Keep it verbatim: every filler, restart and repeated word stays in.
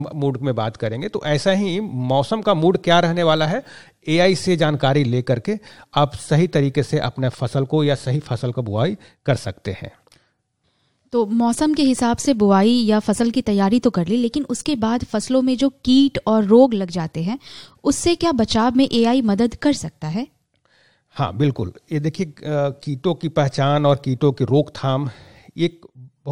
Mood में बात करेंगे, तो ऐसा ही मौसम का मूड क्या रहने वाला है, एआई से जानकारी लेकर के आप सही तरीके से अपने फसल को या सही फसल को बुआई कर सकते हैं। तो मौसम के हिसाब से बुआई या फसल की तैयारी तो कर ली, लेकिन उसके बाद फसलों में जो कीट और रोग लग जाते हैं, उससे क्या बचाव में एआई मदद कर सकता है? हाँ बिल्कुल, ये देखिए कीटों की पहचान और कीटों की रोकथाम एक